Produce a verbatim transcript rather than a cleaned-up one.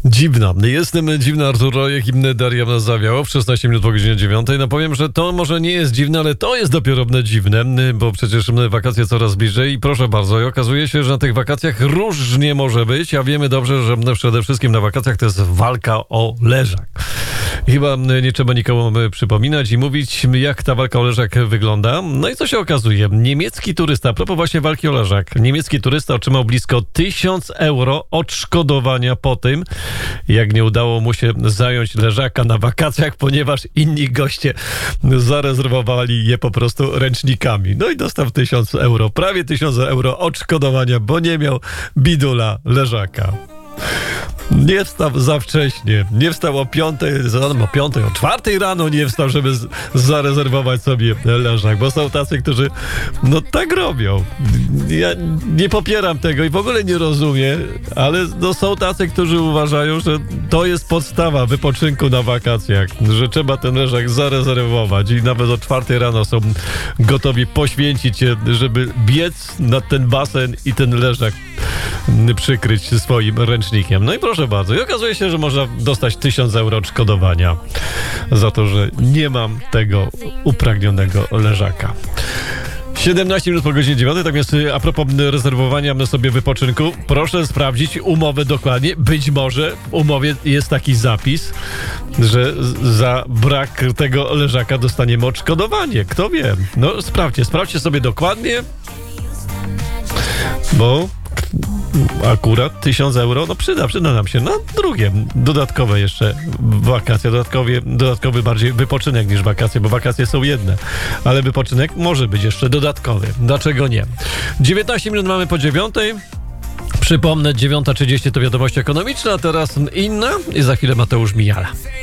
Dziwna. Jestem dziwny, Artur Rojek i Daria Zawiało w szesnaście minut po godzinie dziewiątej. No powiem, że to może nie jest dziwne, ale to jest dopiero dziwne, bo przecież wakacje coraz bliżej i proszę bardzo, i okazuje się, że na tych wakacjach różnie może być, a wiemy dobrze, że przede wszystkim na wakacjach to jest walka o leżak. Chyba nie trzeba nikomu przypominać i mówić, jak ta walka o leżak wygląda. No i co się okazuje? Niemiecki turysta, a propos właśnie walki o leżak, niemiecki turysta otrzymał blisko tysiąc euro odszkodowania po tym, jak nie udało mu się zająć leżaka na wakacjach, ponieważ inni goście zarezerwowali je po prostu ręcznikami. No i dostał tysiąc euro, prawie tysiąc euro odszkodowania, bo nie miał bidula leżaka. Nie wstał za wcześnie, nie wstał o piątej, o piątej, o czwartej rano nie wstał, żeby z, zarezerwować sobie leżak, bo są tacy, którzy no tak robią. Ja nie popieram tego i w ogóle nie rozumiem, ale no, są tacy, którzy uważają, że to jest podstawa wypoczynku na wakacjach, że trzeba ten leżak zarezerwować i nawet o czwartej rano są gotowi poświęcić się, żeby biec na ten basen i ten leżak przykryć swoim ręcznikiem. No i proszę bardzo. I okazuje się, że można dostać tysiąc euro odszkodowania za to, że nie mam tego upragnionego leżaka. siedemnaście minut po godzinie dziewiątej, tak więc a propos rezerwowania sobie wypoczynku, proszę sprawdzić umowę dokładnie. Być może w umowie jest taki zapis, że za brak tego leżaka dostaniemy odszkodowanie. Kto wie? No sprawdźcie, sprawdźcie sobie dokładnie, bo akurat tysiąc euro, no przyda, przyda nam się na drugie, dodatkowe jeszcze wakacje, dodatkowy, dodatkowy bardziej wypoczynek niż wakacje, bo wakacje są jedne, ale wypoczynek może być jeszcze dodatkowy. Dlaczego nie? dziewiętnaście minut mamy po dziewiątej. Przypomnę, dziewiąta trzydzieści to wiadomości ekonomiczne, a teraz inna i za chwilę Mateusz Mijala.